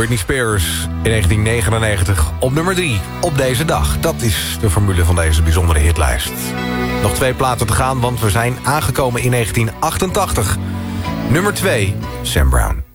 Britney Spears in 1999 op nummer 3 op deze dag. Dat is de formule van deze bijzondere hitlijst. Nog 2 platen te gaan, want we zijn aangekomen in 1988. Nummer 2, Sam Brown.